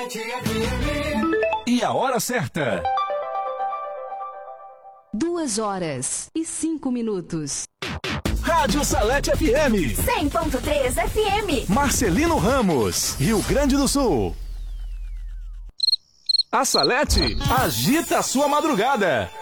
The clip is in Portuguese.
E a hora certa. 2h05. Rádio Salete FM 100.3 FM. Marcelino Ramos, Rio Grande do Sul. A Salete agita a sua madrugada.